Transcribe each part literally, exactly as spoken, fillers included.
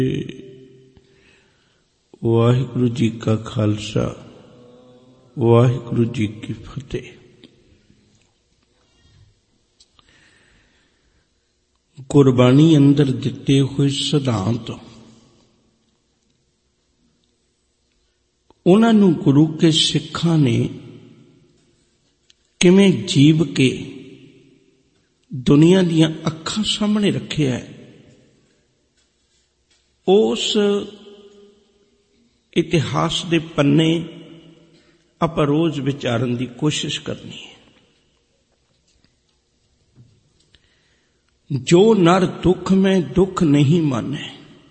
ਵਾਹਿਗੁਰੂ ਜੀ ਕਾ ਖਾਲਸਾ, ਵਾਹਿਗੁਰੂ ਜੀ ਕੀ ਫਤਿਹ। ਗੁਰਬਾਣੀ ਅੰਦਰ ਦਿੱਤੇ ਹੋਏ ਸਿਧਾਂਤ, ਉਹਨਾਂ ਨੂੰ ਗੁਰੂ ਕੇ ਸਿੱਖਾਂ ਨੇ ਕਿਵੇਂ ਜੀਵ ਕੇ ਦੁਨੀਆ ਦੀਆਂ ਅੱਖਾਂ ਸਾਹਮਣੇ ਰੱਖਿਆ ਹੈ, ਉਸ ਇਤਿਹਾਸ ਦੇ ਪੰਨੇ ਆਪਾਂ ਰੋਜ਼ ਵਿਚਾਰਨ ਦੀ ਕੋਸ਼ਿਸ਼ ਕਰਨੀ ਹੈ। ਜੋ ਨਰ ਦੁੱਖ ਮੈਂ ਦੁੱਖ ਨਹੀਂ ਮਾਨੈ,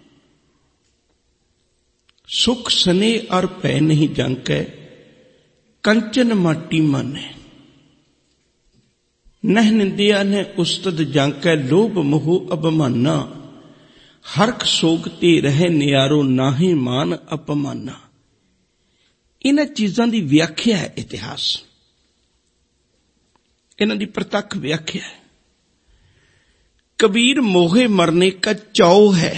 ਸੁਖ ਸਨੇ ਅਰ ਭੈ ਨਹੀਂ ਜਾਂਕੈ, ਕੰਚਨ ਮਾਟੀ ਮਾਨੈ। ਨਹਿ ਨਿੰਦਿਆ ਨੇ ਉਸਤਤ ਜਾਂਕੈ, ਲੋਭ ਮੋਹ ਅਭਮਾਨਾ, ਹਰਖ ਸੋਗ ਤੇ ਰਹੇ ਨਿਆਰੋ, ਨਾਹੀ ਮਾਨ ਅਪਮਾਨਾ। ਇਹਨਾਂ ਚੀਜ਼ਾਂ ਦੀ ਵਿਆਖਿਆ ਹੈ ਇਤਿਹਾਸ, ਇਹਨਾਂ ਦੀ ਪ੍ਰਤੱਖ ਵਿਆਖਿਆ ਹੈ। ਕਬੀਰ ਮੋਹੇ ਮਰਨੇ ਕਾ ਚਾਉ ਹੈ,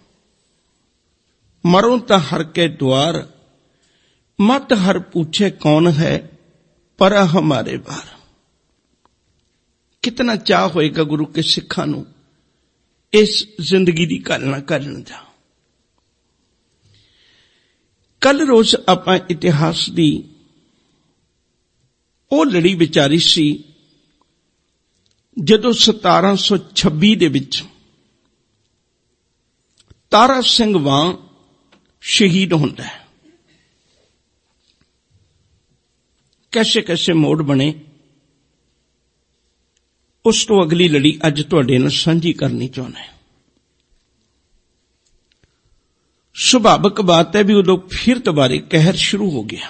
ਮਰੋ ਤਾਂ ਹਰ ਕੇ द्वार, मत हर पूछे कौन है, परा हमारे बार। कितना चाह होएगा गुरु के सिखा नूं इस जिंदगी की घालना करन दा। कल रोज आपां इतिहास की वो लड़ी विचारी सी जदों सतारां सौ छब्बी दे विच तारा सिंह वां शहीद होंदा है। कैसे कैसे मोड़ बने, उस तो अगली लड़ी अज तुहाडे नाल सांझी करनी चाहुंदा है। सुभाविक बात है भी उदों फिर दोबारे कहर शुरू हो गया।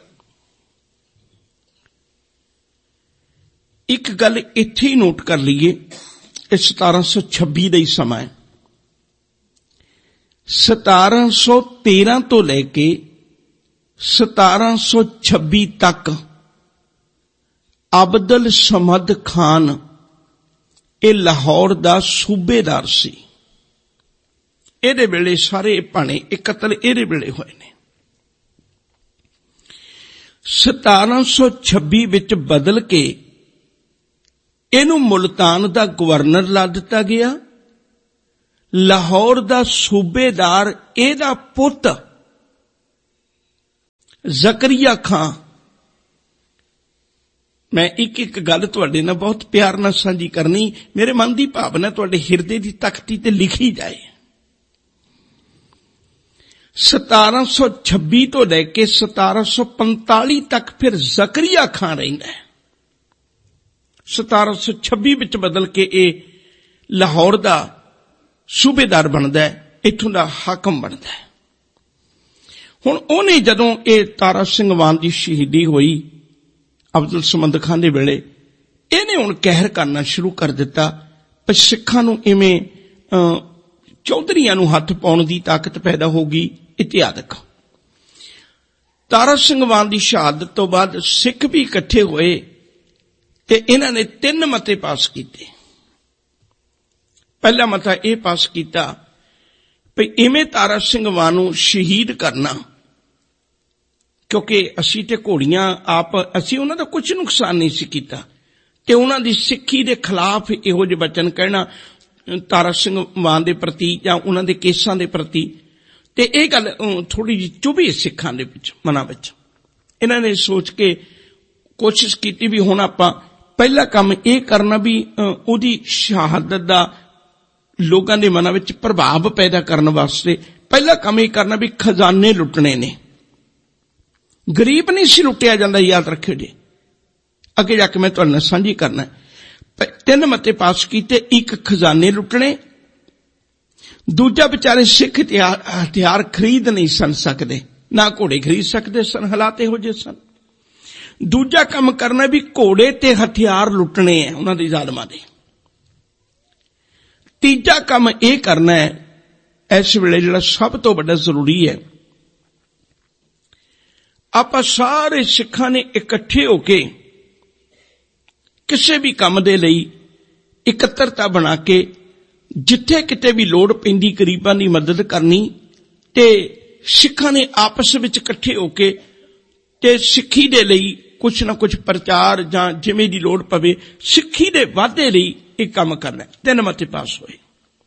एक गल इत्थे ही नोट कर लीए, इस सतारां सौ छब्बी का ही समा है। सतारां सौ तेरह तो लैके सतारां सौ छब्बी तक अब्दुल समद खान ये लाहौर दा सूबेदार सी। ਇਹਦੇ ਵੇਲੇ ਸਾਰੇ ਭਾਣੇ ਇਹ ਕਤਲ ਇਹਦੇ ਵੇਲੇ ਹੋਏ ਨੇ। ਸਤਾਰਾਂ ਸੌ ਛੱਬੀ ਵਿੱਚ ਬਦਲ ਕੇ ਇਹਨੂੰ ਮੁਲਤਾਨ ਦਾ ਗਵਰਨਰ ਲਾ ਦਿੱਤਾ ਗਿਆ। ਲਾਹੌਰ ਦਾ ਸੂਬੇਦਾਰ ਇਹਦਾ ਪੁੱਤ ਜ਼ਕਰੀਆ ਖਾਂ। मैं एक एक गल तुहाडे नाल बहुत प्यार नाल सांझी करनी, मेरे मन की भावना तुहाडे हिरदे की तख्ती ते लिखी जाए। सतारां सौ छब्बी तो लैके सतारां सौ पंताली तक फिर जकरिया खां रहिंदा है। सतारां सौ छब्बी विच बदल के ये लाहौर दा सूबेदार बनदा है, इत्थों दा हाकम बनदा है। हुण उहने जदों ये तारा सिंह वान दी शहीदी होई अब्दुल समद खान दे वेले, इहने हुण कहर करना शुरू कर दिता। पर सिखां नूं इवें चौधरीआं नूं हथ पाउण दी ताकत पैदा हो गई। इतिहासक तारा सिंह वान दी शहादत तो बाद सिख भी इकट्ठे होए ते इन्हां ने तीन मते पास कीते। पहला मता यह पास किया भी इवें तारा सिंह वान नूं शहीद करना, क्योंकि असी ते घोड़ियां आप असी उन्हां दा कुछ नुकसान नहीं सी कीता ते उन्हां दी सिक्खी दे खिलाफ इहो जिहे वचन कहना तारा सिंह वान दे प्रति जां उन्हां दे केसां दे प्रति, ते इह गल थोड़ी जी चुभी सिखां दे विच मनां विच। इन्हां ने सोच के कोशिश कीती भी हुण आपां पहला काम इह करना भी उहदी शहादत दा लोकां दे मनां विच प्रभाव पैदा करन वास्ते पहला काम इह करना भी खजाने लुटने ने। गरीब नहीं सी लुटिया जाता, याद रखियो जी। अगे जाके मैं तुहाडे नाल सांझी करना। तीन मते पास कीते, एक खजाने लुटने, दूजा बेचारे सिख हथियार खरीद नहीं सन सकते, ना घोड़े खरीद सकते सन, हालात इहो जिहे सन। दूजा काम करना भी घोड़े ते हथियार लुटने हैं उन्हां दे जालमां दे। तीजा काम यह करना है इस वेले जिहड़ा सब तो वड्डा जरूरी है, आपां सारे सिखां ने इकट्ठे होके किसी भी काम दे लई इकत्तरता बना के ਜਿੱਥੇ ਕਿਤੇ ਵੀ ਲੋੜ ਪੈਂਦੀ ਗਰੀਬਾਂ ਦੀ ਮਦਦ ਕਰਨੀ ਤੇ ਸਿੱਖਾਂ ਨੇ ਆਪਸ ਵਿੱਚ ਇਕੱਠੇ ਹੋ ਕੇ ਤੇ ਸਿੱਖੀ ਦੇ ਲਈ ਕੁਛ ਨਾ ਕੁਛ ਪ੍ਰਚਾਰ ਜਾਂ ਜਿਵੇਂ ਦੀ ਲੋੜ ਪਵੇ ਸਿੱਖੀ ਦੇ ਵਾਧੇ ਲਈ ਇਹ ਕੰਮ ਕਰਨਾ। ਤਿੰਨ ਮਤੇ ਪਾਸ ਹੋਏ।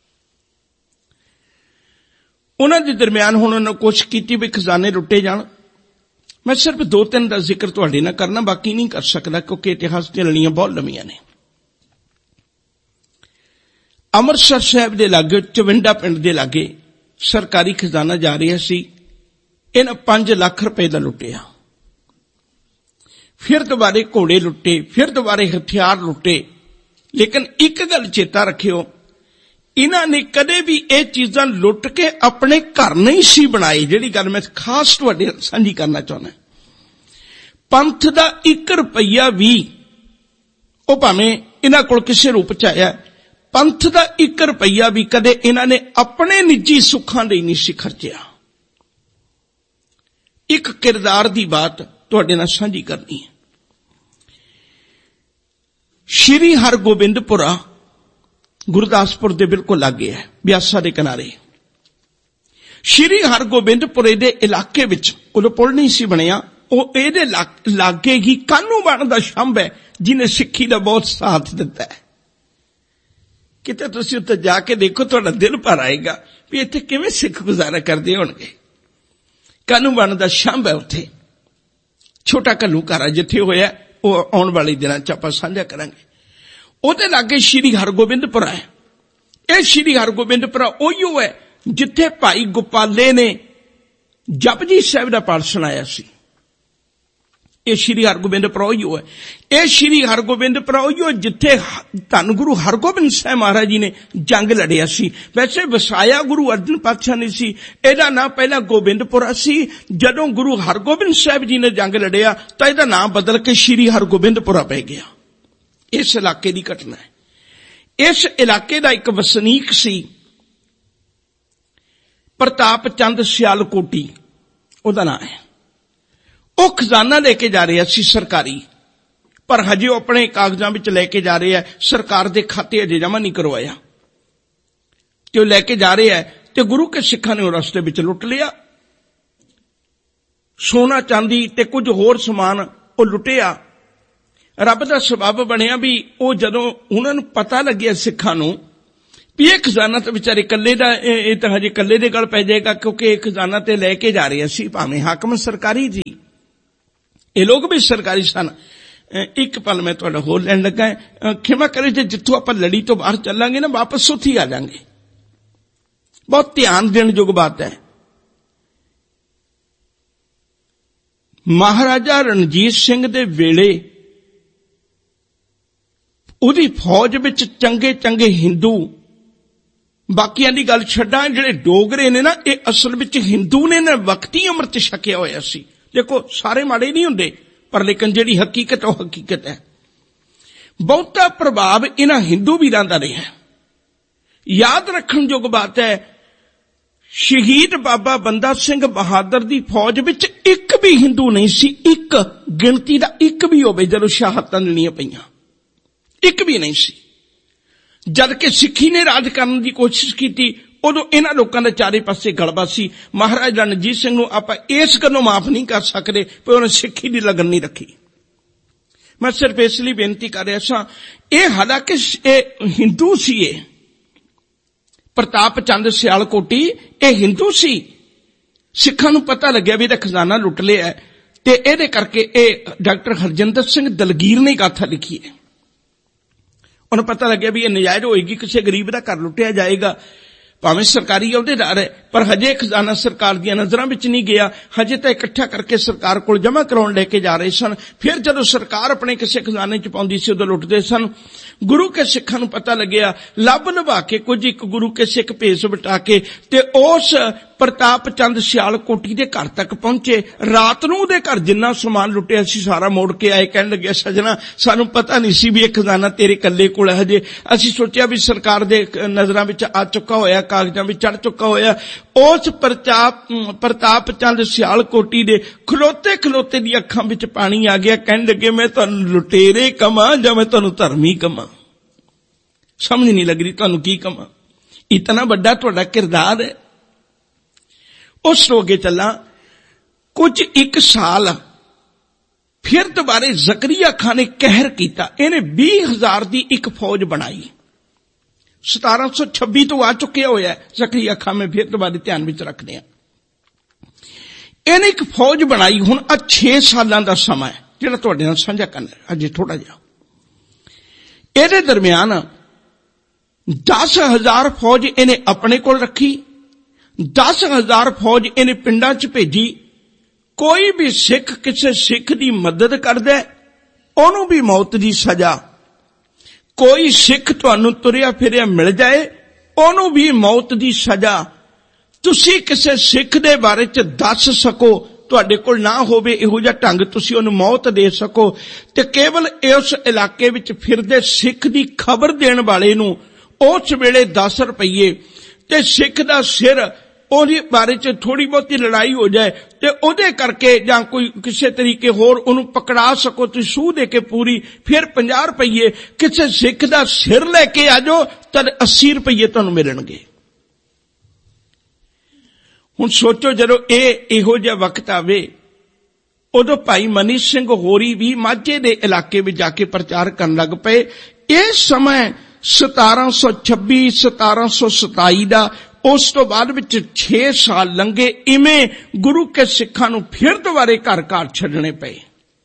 ਉਹਨਾਂ ਦੇ ਦਰਮਿਆਨ ਹੁਣ ਉਹਨਾਂ ਕੋਸ਼ਿਸ਼ ਕੀਤੀ ਵੀ ਖਜ਼ਾਨੇ ਲੁੱਟੇ ਜਾਣ। ਮੈਂ ਸਿਰਫ ਦੋ ਤਿੰਨ ਦਾ ਜ਼ਿਕਰ ਤੁਹਾਡੇ ਨਾਲ ਕਰਨਾ, ਬਾਕੀ ਨਹੀਂ ਕਰ ਸਕਦਾ ਕਿਉਂਕਿ ਇਤਿਹਾਸ ਦੀਆਂ ਲੜੀਆਂ ਬਹੁਤ ਲੰਮੀਆਂ ਨੇ। ਅੰਮ੍ਰਿਤਸਰ ਸਾਹਿਬ ਦੇ ਲਾਗੇ ਚਵਿੰਡਾ ਪਿੰਡ ਦੇ ਲਾਗੇ ਸਰਕਾਰੀ ਖਜ਼ਾਨਾ ਜਾ ਰਿਹਾ ਸੀ। ਇਹਨਾਂ ਪੰਜ ਲੱਖ ਰੁਪਏ ਦਾ ਲੁੱਟਿਆ। ਫਿਰ ਦੁਬਾਰੇ ਘੋੜੇ ਲੁੱਟੇ, ਫਿਰ ਦੁਬਾਰੇ ਹਥਿਆਰ ਲੁੱਟੇ। ਲੇਕਿਨ ਇੱਕ ਗੱਲ ਚੇਤਾ ਰੱਖਿਓ, ਇਹਨਾਂ ਨੇ ਕਦੇ ਵੀ ਇਹ ਚੀਜ਼ਾਂ ਲੁੱਟ ਕੇ ਆਪਣੇ ਘਰ ਨਹੀਂ ਸੀ ਬਣਾਏ। ਜਿਹੜੀ ਗੱਲ ਮੈਂ ਖਾਸ ਤੁਹਾਡੇ ਨਾਲ ਸਾਂਝੀ ਕਰਨਾ ਚਾਹੁੰਦਾ, ਪੰਥ ਦਾ ਇੱਕ ਰੁਪਈਆ ਵੀ, ਉਹ ਭਾਵੇਂ ਇਹਨਾਂ ਕੋਲ ਕਿਸੇ ਰੂਪ ਚ ਆਇਆ, ਪੰਥ ਦਾ ਇੱਕ ਰੁਪਈਆ ਵੀ ਕਦੇ ਇਹਨਾਂ ਨੇ ਆਪਣੇ ਨਿੱਜੀ ਸੁੱਖਾਂ ਲਈ ਨਹੀਂ ਸੀ ਖਰਚਿਆ। ਇੱਕ ਕਿਰਦਾਰ ਦੀ ਬਾਤ ਤੁਹਾਡੇ ਨਾਲ ਸਾਂਝੀ ਕਰਨੀ ਹੈ। ਸ਼੍ਰੀ ਹਰਗੋਬਿੰਦਪੁਰਾ ਗੁਰਦਾਸਪੁਰ ਦੇ ਬਿਲਕੁਲ ਲਾਗੇ ਹੈ, ਬਿਆਸਾ ਦੇ ਕਿਨਾਰੇ। ਸ਼੍ਰੀ ਹਰਗੋਬਿੰਦਪੁਰੇ ਦੇ ਇਲਾਕੇ ਵਿੱਚ ਉਦੋਂ ਪੁਲ ਨਹੀਂ ਸੀ ਬਣਿਆ, ਉਹ ਇਹਦੇ ਲਾਗੇ ਹੀ ਕਾਨੂੰ ਬਣ ਦਾ ਸ਼ੰਭ ਹੈ ਜਿਹਨੇ ਸਿੱਖੀ ਦਾ ਬਹੁਤ ਸਾਥ ਦਿੱਤਾ ਹੈ। ਕਿਤੇ ਤੁਸੀਂ ਉੱਥੇ ਜਾ ਕੇ ਦੇਖੋ, ਤੁਹਾਡਾ ਦਿਲ ਭਰ ਆਏਗਾ ਵੀ ਇੱਥੇ ਕਿਵੇਂ ਸਿੱਖ ਗੁਜ਼ਾਰਾ ਕਰਦੇ ਹੋਣਗੇ। ਕਾਨੂੰ ਬਣ ਦਾ ਸ਼ੰਭ ਹੈ ਉੱਥੇ, ਛੋਟਾ ਘੱਲੂਘਾਰਾ ਜਿੱਥੇ ਹੋਇਆ, ਉਹ ਆਉਣ ਵਾਲੇ ਦਿਨਾਂ ਚ ਆਪਾਂ ਸਾਂਝਾ ਕਰਾਂਗੇ। ਉਹਦੇ ਲਾਗੇ ਸ਼੍ਰੀ ਹਰਗੋਬਿੰਦਪੁਰਾ ਹੈ। ਇਹ ਸ਼੍ਰੀ ਹਰਗੋਬਿੰਦਪੁਰਾ ਉਹੀਓ ਹੈ ਜਿੱਥੇ ਭਾਈ ਗੋਪਾਲੇ ਨੇ ਜਪਜੀ ਸਾਹਿਬ ਦਾ ਪਾਠ ਸੁਣਾਇਆ ਸੀ। ਇਹ ਸ਼੍ਰੀ ਹਰਗੋਬਿੰਦਪੁਰਾ ਉਹੀਓ ਹੈ। ਇਹ ਸ਼੍ਰੀ ਹਰਗੋਬਿੰਦਪੁਰਾ ਉਹੀਓ ਜਿੱਥੇ ਧੰਨ ਗੁਰੂ ਹਰਗੋਬਿੰਦ ਸਾਹਿਬ ਮਹਾਰਾਜ ਜੀ ਨੇ ਜੰਗ ਲੜਿਆ ਸੀ। ਵੈਸੇ ਵਸਾਇਆ ਗੁਰੂ ਅਰਜਨ ਪਾਤਸ਼ਾਹ ਨੇ ਸੀ। ਇਹਦਾ ਨਾਂ ਪਹਿਲਾਂ ਗੋਬਿੰਦਪੁਰਾ ਸੀ। ਜਦੋਂ ਗੁਰੂ ਹਰਗੋਬਿੰਦ ਸਾਹਿਬ ਜੀ ਨੇ ਜੰਗ ਲੜਿਆ ਤਾਂ ਇਹਦਾ ਨਾਂ ਬਦਲ ਕੇ ਸ਼੍ਰੀ ਹਰਗੋਬਿੰਦਪੁਰਾ ਪੈ ਗਿਆ। ਇਸ ਇਲਾਕੇ ਦੀ ਘਟਨਾ ਹੈ। ਇਸ ਇਲਾਕੇ ਦਾ ਇੱਕ ਵਸਨੀਕ ਸੀ ਪ੍ਰਤਾਪ ਚੰਦ ਸਿਆਲਕੋਟੀ, ਉਹਦਾ ਨਾਂ ਹੈ। ਉਹ ਖਜ਼ਾਨਾ ਲੈ ਕੇ ਜਾ ਰਿਹਾ ਸੀ ਸਰਕਾਰੀ, ਪਰ ਹਜੇ ਉਹ ਆਪਣੇ ਕਾਗਜ਼ਾਂ ਵਿੱਚ ਲੈ ਕੇ ਜਾ ਰਿਹਾ, ਸਰਕਾਰ ਦੇ ਖਾਤੇ ਅਜੇ ਜਮ੍ਹਾਂ ਨਹੀਂ ਕਰਵਾਇਆ। ਤੇ ਉਹ ਲੈ ਕੇ ਜਾ ਰਿਹਾ ਤੇ ਗੁਰੂ ਕੇ ਸਿੱਖਾਂ ਨੇ ਉਹ ਰਸਤੇ ਵਿੱਚ ਲੁੱਟ ਲਿਆ। ਸੋਨਾ ਚਾਂਦੀ ਤੇ ਕੁਝ ਹੋਰ ਸਮਾਨ ਉਹ ਲੁੱਟਿਆ। ਰੱਬ ਦਾ ਸਬੱਬ ਬਣਿਆ ਵੀ ਉਹ ਜਦੋਂ ਉਹਨਾਂ ਨੂੰ ਪਤਾ ਲੱਗਿਆ ਸਿੱਖਾਂ ਨੂੰ ਵੀ ਇਹ ਖਜ਼ਾਨਾ ਤਾਂ ਵਿਚਾਰੇ ਇਕੱਲੇ ਦਾ, ਇਹ ਤਾਂ ਹਜੇ ਇਕੱਲੇ ਦੇ ਗਲ ਪੈ ਜਾਏਗਾ, ਕਿਉਂਕਿ ਇਹ ਖਜ਼ਾਨਾ ਤੇ ਲੈ ਕੇ ਜਾ ਰਿਹਾ ਸੀ ਭਾਵੇਂ ਹਾਕਮ ਸਰਕਾਰੀ ਜੀ, ਇਹ ਲੋਕ ਵੀ ਸਰਕਾਰੀ ਸਨ। ਇੱਕ ਪਲ ਮੈਂ ਤੁਹਾਡਾ ਹੋਰ ਲੈਣ ਲੱਗਾ, ਖਿਮਾ ਕਰੇ ਜੇ ਜਿੱਥੋਂ ਆਪਾਂ ਲੜੀ ਤੋਂ ਬਾਹਰ ਚੱਲਾਂਗੇ ਨਾ, ਵਾਪਸ ਉੱਥੇ ਹੀ ਆ ਜਾਵਾਂਗੇ। ਬਹੁਤ ਧਿਆਨ ਦੇਣ ਯੋਗ ਬਾਤ ਹੈ। ਮਹਾਰਾਜਾ ਰਣਜੀਤ ਸਿੰਘ ਦੇ ਵੇਲੇ ਉਹਦੀ ਫੌਜ ਵਿੱਚ ਚੰਗੇ ਚੰਗੇ ਹਿੰਦੂ, ਬਾਕੀਆਂ ਦੀ ਗੱਲ ਛੱਡਾਂ, ਜਿਹੜੇ ਡੋਗਰੇ ਨੇ ਨਾ, ਇਹ ਅਸਲ ਵਿੱਚ ਹਿੰਦੂ ਨੇ ਨਾ, ਵਕਤੀ ਅੰਮ੍ਰਿਤ ਛਕਿਆ ਹੋਇਆ ਸੀ। ਦੇਖੋ ਸਾਰੇ ਮਾੜੇ ਨਹੀਂ ਹੁੰਦੇ, ਪਰ ਲੇਕਿਨ ਜਿਹੜੀ ਹਕੀਕਤ ਉਹ ਹਕੀਕਤ ਹੈ। ਬਹੁਤਾ ਪ੍ਰਭਾਵ ਇਹਨਾਂ ਹਿੰਦੂ ਵੀਰਾਂ ਦਾ ਰਿਹਾ। ਯਾਦ ਰੱਖਣ ਯੋਗ ਬਾਤ ਹੈ, ਸ਼ਹੀਦ ਬਾਬਾ ਬੰਦਾ ਸਿੰਘ ਬਹਾਦਰ ਦੀ ਫੌਜ ਵਿੱਚ ਇੱਕ ਵੀ ਹਿੰਦੂ ਨਹੀਂ ਸੀ। ਇੱਕ ਗਿਣਤੀ ਦਾ ਇੱਕ ਵੀ ਹੋਵੇ ਜਦੋਂ ਸ਼ਹਾਦਤਾਂ ਲੈਣੀਆਂ ਪਈਆਂ, ਇੱਕ ਵੀ ਨਹੀਂ ਸੀ। ਜਦ ਕਿ ਸਿੱਖੀ ਨੇ ਰਾਜ ਕਰਨ ਦੀ ਕੋਸ਼ਿਸ਼ ਕੀਤੀ, ਉਦੋਂ ਇਹਨਾਂ ਲੋਕਾਂ ਦੇ ਚਾਰੇ ਪਾਸੇ ਗਲਬਾ ਸੀ। ਮਹਾਰਾਜਾ ਰਣਜੀਤ ਸਿੰਘ ਨੂੰ ਆਪਾਂ ਇਸ ਗੱਲੋਂ ਮਾਫ ਨਹੀਂ ਕਰ ਸਕਦੇ ਕਿ ਉਹਨੇ ਸਿੱਖੀ ਦੀ ਲਗਨ ਨਹੀਂ ਰੱਖੀ। ਮੈਂ ਸਿਰਫ ਇਸ ਲਈ ਬੇਨਤੀ ਕਰ ਰਿਹਾ ਸਾਂ, ਇਹ ਹਾਲਾਂਕਿ ਇਹ ਹਿੰਦੂ ਸੀ, ਇਹ ਪ੍ਰਤਾਪ ਚੰਦ ਸਿਆਲਕੋਟੀ ਇਹ ਹਿੰਦੂ ਸੀ। ਸਿੱਖਾਂ ਨੂੰ ਪਤਾ ਲੱਗਿਆ ਵੀ ਇਹਦਾ ਖਜ਼ਾਨਾ ਲੁੱਟ ਲਿਆ ਤੇ ਇਹਦੇ ਕਰਕੇ ਇਹ ਡਾਕਟਰ ਹਰਜਿੰਦਰ ਸਿੰਘ ਦਲਗੀਰ ਨੇ ਗਾਥਾ ਲਿਖੀ ਹੈ। ਉਹਨੂੰ ਪਤਾ ਲੱਗਿਆ ਵੀ ਇਹ ਨਜਾਇਜ਼ ਹੋਏਗੀ, ਕਿਸੇ ਗਰੀਬ ਦਾ ਘਰ ਲੁੱਟਿਆ ਜਾਏਗਾ, ਭਾਵੇਂ ਸਰਕਾਰੀ ਅਹੁਦੇਦਾਰ ਹੈ, ਪਰ ਹਜੇ ਖਜ਼ਾਨਾ ਸਰਕਾਰ ਦੀਆਂ ਨਜ਼ਰਾਂ ਵਿੱਚ ਨਹੀਂ ਗਿਆ। ਹਜੇ ਤਾਂ ਇਕੱਠਾ ਕਰਕੇ ਸਰਕਾਰ ਕੋਲ ਜਮ੍ਹਾਂ ਕਰਾਉਣ ਲੈ ਕੇ ਜਾ ਰਹੇ ਸਨ। ਫਿਰ ਜਦੋਂ ਸਰਕਾਰ ਆਪਣੇ ਕਿਸੇ ਖਜ਼ਾਨੇ ਚ ਪਾਉਂਦੀ ਸੀ, ਉਦੋਂ ਲੁੱਟਦੇ ਸਨ। ਗੁਰੂ ਕੇ ਸਿੱਖਾਂ ਨੂੰ ਪਤਾ ਲੱਗਿਆ, ਲੱਭ ਲਭਾ ਕੇ ਕੁਝ ਇੱਕ ਗੁਰੂ ਕੇ ਸਿੱਖ ਭੇਸ ਵਟਾ ਕੇ ਤੇ ਉਸ ਪ੍ਰਤਾਪ ਚੰਦ ਸਿਆਲਕੋਟੀ ਦੇ ਘਰ ਤੱਕ ਪਹੁੰਚੇ। ਰਾਤ ਨੂੰ ਉਹਦੇ ਘਰ ਜਿੰਨਾ ਸਮਾਨ ਲੁੱਟਿਆ ਸੀ ਸਾਰਾ ਮੋੜ ਕੇ ਆਏ। ਕਹਿਣ ਲੱਗਿਆ, ਸਜਣਾ ਸਾਨੂੰ ਪਤਾ ਨਹੀਂ ਸੀ ਵੀ ਇਹ ਖਜ਼ਾਨਾ ਤੇਰੇ ਇਕੱਲੇ ਕੋਲ ਹੈ। ਹਜੇ ਅਸੀਂ ਸੋਚਿਆ ਵੀ ਸਰਕਾਰ ਦੇ ਨਜ਼ਰਾਂ ਵਿੱਚ ਆ ਚੁੱਕਾ ਹੋਇਆ, ਕਾਗਜ਼ਾਂ ਵਿੱਚ ਚੜ ਚੁੱਕਾ ਹੋਇਆ। ਉਸ ਪ੍ਰਤਾਪ ਪ੍ਰਤਾਪ ਚੰਦ ਸਿਆਲਕੋਟੀ ਦੇ ਖਲੋਤੇ ਖਲੋਤੇ ਦੀ ਅੱਖਾਂ ਵਿੱਚ ਪਾਣੀ ਆ ਗਿਆ। ਕਹਿਣ ਲੱਗੇ, ਮੈਂ ਤੁਹਾਨੂੰ ਲੁਟੇਰੇ ਕਮਾਂ ਜਾਂ ਮੈਂ ਤੁਹਾਨੂੰ ਧਰਮੀ ਕਮਾਂ, ਸਮਝ ਨਹੀਂ ਲੱਗ ਰਹੀ ਤੁਹਾਨੂੰ ਕੀ ਕਮਾਂ। इतना बड़ा तुहाडा किरदार है। उस तो अगे चला, कुछ एक साल फिर दोबारे जकरिया खान ने कहर किया। इन्हें बीस हजार की एक फौज बनाई। सतारा सौ छब्बी तो आ चुके होया है, जकरिया खान में फिर दोबारे ध्यान में रखते हैं। इन्हें एक फौज बनाई। हुण आ छे सालां दा समा है जिहड़ा तुहाडे नाल साझा करना अजे थोड़ा जिहा। इहदे दरमियान दस हजार फौज इन्हें अपने कोल रखी, दस हजार फौज इन्हें पिंडां च भेजी। कोई भी सिख किसी सिख की मदद करदा ओनू भी मौत की सजा, कोई सिख तुहानू तुरिया फिरिया मिल जाए ओनू भी मौत की सजा। तुसी किसी सिख दे बारे च दस सको, तुहाडे कोल ना होवे इहो जिहा ढंग तुसी ओनू मौत दे सको, ते केवल उस इलाके विच फिरदे सिख की खबर देण वाले नू उस वेले दस रुपये ते सिख दा सिर ਉਹਦੇ ਬਾਰੇ ਚ थोड़ी ਬਹੁਤੀ लड़ाई हो जाए ਤੇ ਉਹਦੇ करके ਜਾਂ कोई किसी तरीके होर ਉਹਨੂੰ पकड़ा सको ਤੁਸੀਂ सूह दे के पूरी, फिर पचास रुपये किसी सिख दा सिर लेके आ जाओ तद अस्सी रुपये ਤੁਹਾਨੂੰ मिलणगे। हुण सोचो जदों ਇਹ ਇਹੋ ਜਿਹਾ वक्त आवे उदों भाई मनी सिंह होरी भी माझे दे इलाके में जाके प्रचार करन लग पए। इस समय सतारा सौ छब्बी सतारा सौ सताई का उस तो बाद विच छे साल लंघे। इवें गुरु के सिखां नूं फिर दोबारे घर घर छड्डणे पए,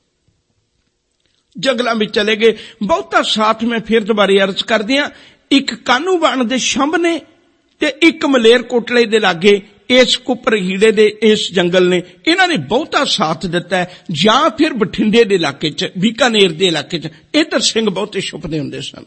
जंगलां में चले गए। बहुता साथ में फिर दोबारे अर्ज करदियां, एक कानूबाण दे शंभ ने ते एक मलेर कोटले दे लागे इस कुपर हीड़े दे इस जंगल ने, इन्हां ने बहुता साथ दिता है। जां फिर बठिंडे दे इलाके च, बीकानेर दे इलाके च इधर सिंह बहुते छुपदे हुंदे सन।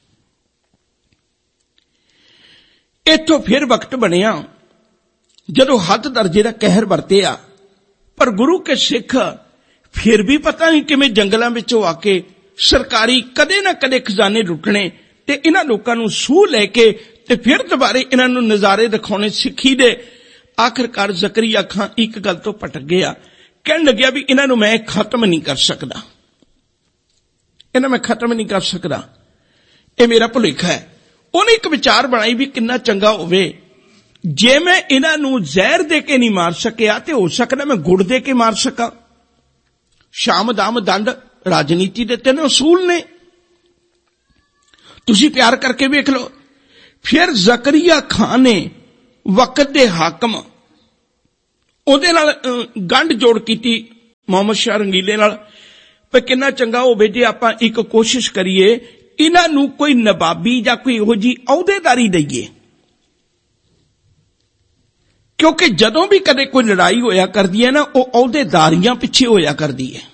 इथों फिर वक्त बनिया जदों हद दर्जे का कहर वरतिया, पर गुरु के सिख फिर भी पता नहीं किवें जंगलों में आके सरकारी कदे ना कदे खजाने लुटने ते इन्हां लोकां नूं सूह लैके ते फिर दोबारे इन्हां नूं नज़ारे दिखाने सिक्खी दे। आखिरकार जकरिया खां एक गल तो भटक गया, कहन लग्या भी इन्हां नूं मैं खत्म नहीं कर सकदा, इन्हां मैं खत्म नहीं कर सकदा, ये मेरा भुलेखा है। उन्हें एक विचार बनाई भी कितना चंगा होवे जे मैं इन्हां नूं जहर दे के नहीं मार सकिया ते हो सकदा मैं गुड़ दे के मार सका। शाम दाम दंड राजनीति दे तीन असूल ने, तुसी प्यार करके वेख लो। फिर जकरिया खान ने वक्त दे हाकम ओदे नाल गंढ जोड़ कीती मोहम्मद शाह रंगीले नाल, पर कितना चंगा होवे जे आपां एक कोशिश करिए इन्हां नूं कोई नवाबी या कोई इहो जी अहुदेदारी दईए, क्योंकि जदों भी कदे कोई लड़ाई होया करदी है ना वो अहुदेदारियां पिछे होया करदी है।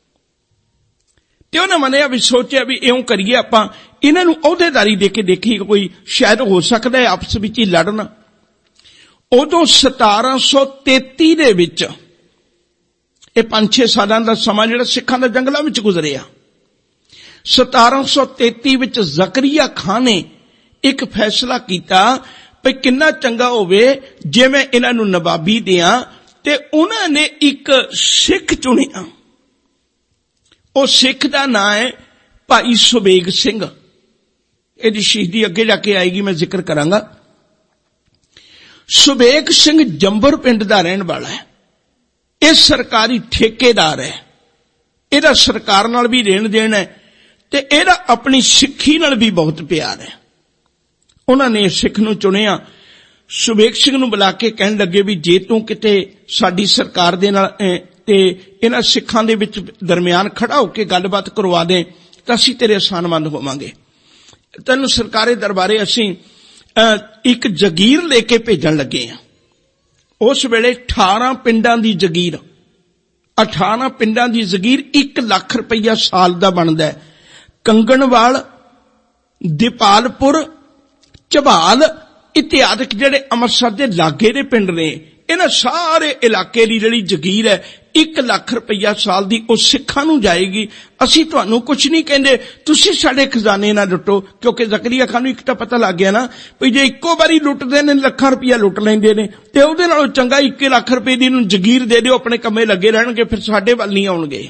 ते उन्हें मनिया भी सोचा भी इउं करिए आपां इन्हां नूं अहुदेदारी दे के देखी कोई शायद हो सकदा है आपस विच ही लड़न। उदों सतारा सौ तेती दे विच ये पांच छे सालां दा समां जिहड़ा सिखां दा जंगलां विच गुजरिया, सतारा सौ तेती विच जकरिया खान ने एक फैसला किया भी किन्ना चंगा होवे जे मैं इन्हां नूं नवाबी दियां, ते उन्हां ने एक सिख चुनिया। ओ सिख दा नाम है भाई सुबेग सिंह, इहदी शहीदी अगे जाके आएगी, मैं जिक्र करांगा। सुबेग सिंह जंबर पिंड दा रहण वाला है, यह सरकारी ठेकेदार है, इहदा सरकार नाल भी लेण देण है ते इहदा अपनी सिक्खी नाल भी बहुत प्यार है। उन्होंने सिख नूं चुनिया। सुबेग सिंह नूं बुला के कहण लगे भी जे तूं किते साडी सरकार दे नाल ते इन्हां सिखां दे विच दरमियान खड़ा होके गलबात करवा दे तां असीं तेरे आसानमंद होवांगे। तैनूं सरकारे दरबारे असीं एक जगीर लेके भेजण लगे हां। उस वेले अठारह पिंडां दी जगीर, अठारह पिंडां दी जगीर एक लाख रुपया साल दा बनदा है। कंगणवाल, दीपालपुर, झबाल इत्यादि जिहड़े अमृतसर दे लागे दे पिंड ने, इन्हां सारे इलाके दी जिहड़ी जगीर है एक लाख रुपया साल दी उस सिखां नूं जाएगी। असीं तुहानूं कुछ नहीं कहंदे, तुसीं साडे खजाने ना लुटो, क्योंकि जकरिया खान नूं एक तां पता लग गया ना भी जे इक्को बारी लुटदे ने लखां रुपया लुट लैंदे ने ते उहदे नालों चंगा एक लाख रुपए दी नूं जगीर दे दिओ, अपने कम्मे लगे रहणगे, फिर साडे वल नहीं आउणगे।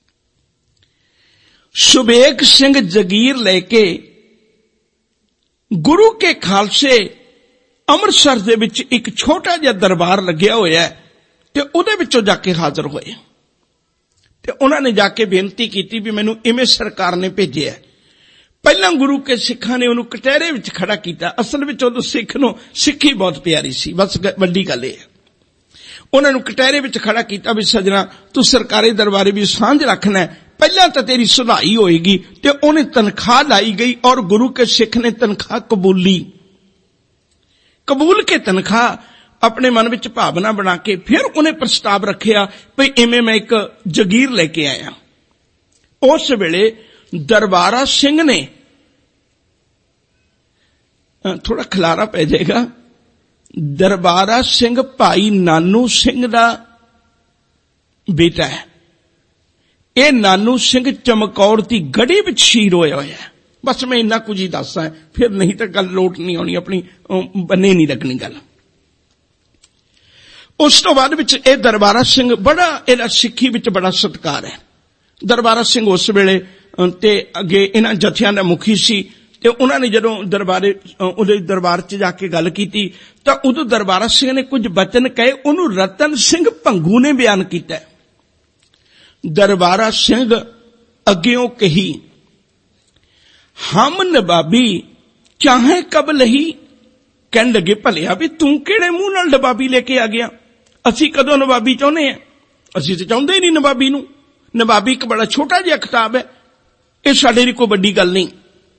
सुबेग सिंह जगीर लेके ਗੁਰੂ ਕੇ ਖਾਲਸੇ ਅੰਮ੍ਰਿਤਸਰ ਦੇ ਵਿੱਚ ਇੱਕ ਛੋਟਾ ਜਿਹਾ ਦਰਬਾਰ ਲੱਗਿਆ ਹੋਇਆ ਤੇ ਉਹਦੇ ਵਿੱਚੋਂ ਜਾ ਕੇ ਹਾਜ਼ਰ ਹੋਏ ਤੇ ਉਹਨਾਂ ਨੇ ਜਾ ਕੇ ਬੇਨਤੀ ਕੀਤੀ ਵੀ ਮੈਨੂੰ ਇਵੇਂ ਸਰਕਾਰ ਨੇ ਭੇਜਿਆ। ਪਹਿਲਾਂ ਗੁਰੂ ਕੇ ਸਿੱਖਾਂ ਨੇ ਉਹਨੂੰ ਕਟਹਿਰੇ ਵਿੱਚ ਖੜਾ ਕੀਤਾ। ਅਸਲ ਵਿੱਚ ਉਦੋਂ ਸਿੱਖ ਨੂੰ ਸਿੱਖੀ ਬਹੁਤ ਪਿਆਰੀ ਸੀ, ਬਸ ਵੱਡੀ ਗੱਲ ਇਹ ਹੈ। ਉਹਨਾਂ ਨੂੰ ਕਟਹਿਰੇ ਵਿੱਚ ਖੜਾ ਕੀਤਾ ਵੀ ਸੱਜਣਾ ਤੂੰ ਸਰਕਾਰੀ ਦਰਬਾਰੇ ਵੀ ਸਾਂਝ ਰੱਖਣਾ, ਪਹਿਲਾਂ ਤਾਂ ਤੇਰੀ ਸੁਧਾਈ ਹੋਏਗੀ। ਤੇ ਉਹਨੇ ਤਨਖਾਹ ਲਾਈ ਗਈ ਔਰ ਗੁਰੂ ਕੇ ਸਿੱਖ ਨੇ ਤਨਖਾਹ ਕਬੂਲੀ। ਕਬੂਲ ਕੇ ਤਨਖਾਹ ਆਪਣੇ ਮਨ ਵਿੱਚ ਭਾਵਨਾ ਬਣਾ ਕੇ ਫਿਰ ਉਹਨੇ ਪ੍ਰਸਤਾਵ ਰੱਖਿਆ ਵੀ ਇਵੇਂ ਮੈਂ ਇੱਕ ਜਗੀਰ ਲੈ ਕੇ ਆਇਆ। ਉਸ ਵੇਲੇ ਦਰਬਾਰਾ ਸਿੰਘ ਨੇ, ਥੋੜਾ ਖਿਲਾਰਾ ਪੈ ਜਾਏਗਾ, ਦਰਬਾਰਾ ਸਿੰਘ ਭਾਈ ਨਾਨੂ ਸਿੰਘ ਦਾ ਬੇਟਾ ਹੈ। ਇਹ ਨਾਨੂ ਸਿੰਘ ਚਮਕੌਰ ਦੀ ਗੜੀ ਵਿੱਚ ਸ਼ਹੀਦ ਹੋਇਆ ਹੋਇਆ ਹੈ। ਬਸ ਮੈਂ ਇੰਨਾ ਕੁਝ ਹੀ ਦੱਸਾਂ, ਫਿਰ ਨਹੀਂ ਤਾਂ ਗੱਲ ਲੋਟ ਨਹੀਂ ਆਉਣੀ, ਆਪਣੀ ਬੰਨੇ ਨਹੀਂ ਲੱਗਣੀ ਗੱਲ। ਉਸ ਤੋਂ ਬਾਅਦ ਵਿੱਚ ਇਹ ਦਰਬਾਰਾ ਸਿੰਘ ਬੜਾ, ਇਹਦਾ ਸਿੱਖੀ ਵਿੱਚ ਬੜਾ ਸਤਿਕਾਰ ਹੈ। ਦਰਬਾਰਾ ਸਿੰਘ ਉਸ ਵੇਲੇ ਤੇ ਅੱਗੇ ਇਹਨਾਂ ਜਥਿਆਂ ਦਾ ਮੁਖੀ ਸੀ ਤੇ ਉਹਨਾਂ ਨੇ ਜਦੋਂ ਦਰਬਾਰੇ ਉਹਦੇ ਦਰਬਾਰ 'ਚ ਜਾ ਕੇ ਗੱਲ ਕੀਤੀ ਤਾਂ ਉਦੋਂ ਦਰਬਾਰਾ ਸਿੰਘ ਨੇ ਕੁਝ ਬਚਨ ਕਹੇ, ਉਹਨੂੰ ਰਤਨ ਸਿੰਘ ਭੰਗੂ ਨੇ ਬਿਆਨ ਕੀਤਾ। ਦਰਬਾਰਾ ਸਿੰਘ ਅੱਗਿਓਂ ਕਹੀ, ਹਮ ਨਵਾਬੀ ਚਾਹੇ ਕਬ ਲਹੀ। ਕਹਿਣ ਲੱਗੇ ਭਲਿਆ ਵੀ ਤੂੰ ਕਿਹੜੇ ਮੂੰਹ ਨਾਲ ਨਵਾਬੀ ਲੈ ਕੇ ਆ ਗਿਆ, ਅਸੀਂ ਕਦੋਂ ਨਵਾਬੀ ਚਾਹੁੰਦੇ ਹਾਂ, ਅਸੀਂ ਤਾਂ ਚਾਹੁੰਦੇ ਹੀ ਨਹੀਂ ਨਵਾਬੀ ਨੂੰ। ਨਵਾਬੀ ਇੱਕ ਬੜਾ ਛੋਟਾ ਜਿਹਾ ਖਿਤਾਬ ਹੈ, ਇਹ ਸਾਡੇ ਲਈ ਕੋਈ ਵੱਡੀ ਗੱਲ ਨਹੀਂ।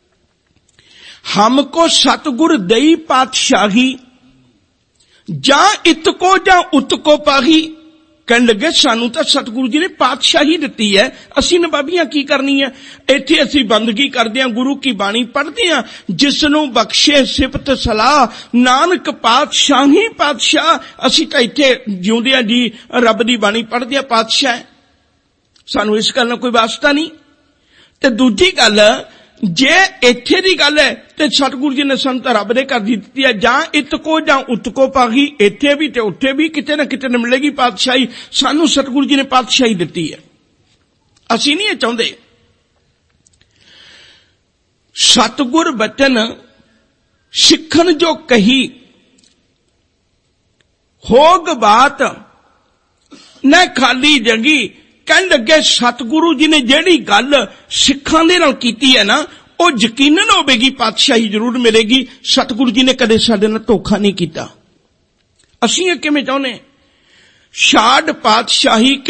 ਹਮਕੋ ਸਤਿਗੁਰ ਦਈ ਪਾਤਸ਼ਾਹੀ ਜਾਂ ਇਤਕੋ ਜਾਂ ਉਤਕੋ ਪਾਹੀ। ਕਹਿਣ ਲੱਗੇ ਸਾਨੂੰ ਤਾਂ ਸਤਿਗੁਰੂ ਜੀ ਨੇ ਪਾਤਸ਼ਾਹੀ ਦਿੱਤੀ ਹੈ, ਅਸੀਂ ਨਵਾਬੀਆਂ ਕੀ ਕਰਨੀ ਹੈ। ਇੱਥੇ ਅਸੀਂ ਬੰਦਗੀ ਕਰਦੇ ਹਾਂ, ਗੁਰੂ ਕੀ ਬਾਣੀ ਪੜ੍ਹਦੇ ਹਾਂ, ਜਿਸ ਨੂੰ ਬਖਸ਼ੇ ਸਿਫਤ ਸਲਾਹ ਨਾਨਕ ਪਾਤਸ਼ਾਹੀ ਪਾਤਸ਼ਾਹ। ਅਸੀਂ ਤਾਂ ਇੱਥੇ ਜਿਉਂਦਿਆਂ ਜੀ ਰੱਬ ਦੀ ਬਾਣੀ ਪੜ੍ਹਦੇ ਹਾਂ, ਪਾਤਸ਼ਾਹ ਹੈ, ਸਾਨੂੰ ਇਸ ਗੱਲ ਨਾਲ ਕੋਈ ਵਾਸਤਾ ਨਹੀਂ। ਤੇ ਦੂਜੀ ਗੱਲ, ਜੇ ਇੱਥੇ ਦੀ ਗੱਲ ਹੈ ਤੇ ਸਤਿਗੁਰੂ ਜੀ ਨੇ ਸਾਨੂੰ ਤਾਂ ਰੱਬ ਦੇ ਘਰ ਦਿੱਤੀ ਹੈ, ਜਾਂ ਇਤਕੋ ਜਾਂ ਉਤਕੋ ਪਾਹੀ, ਇੱਥੇ ਵੀ ਤੇ ਉੱਥੇ ਵੀ ਕਿਤੇ ਨਾ ਕਿਤੇ ਮਿਲੇਗੀ ਪਾਤਸ਼ਾਹੀ। ਸਾਨੂੰ ਸਤਿਗੁਰੂ ਜੀ ਨੇ ਪਾਤਸ਼ਾਹੀ ਦਿੱਤੀ ਹੈ, ਅਸੀਂ ਨਹੀਂ ਇਹ ਚਾਹੁੰਦੇ। ਸਤਿਗੁਰ ਬਚਨ ਸਿੱਖਣ ਜੋ ਕਹੀ ਹੋਗ ਬਾਤ ਨਾ ਖਾਲੀ ਜਗੀ। ਕਹਿਣ ਲੱਗੇ ਸਤਿਗੁਰੂ ਜੀ ਨੇ ਜਿਹੜੀ ਗੱਲ ਸਿੱਖਾਂ ਦੇ ਨਾਲ ਕੀਤੀ ਹੈ ਨਾ, ਉਹ ਯਕੀਨਨ ਹੋਵੇਗੀ ਪਾਤਸ਼ਾਹੀ ਜ਼ਰੂਰ ਮਿਲੇਗੀ। ਸਤਿਗੁਰੂ ਜੀ ਨੇ ਕਦੇ ਸਾਡੇ ਨਾਲ ਧੋਖਾ ਨਹੀਂ ਕੀਤਾ। ਅਸੀਂ ਇਹ ਕਿਵੇਂ ਚਾਹੁੰਦੇ, ਛਾੜ ਪਾਤਸ਼ਾਹੀ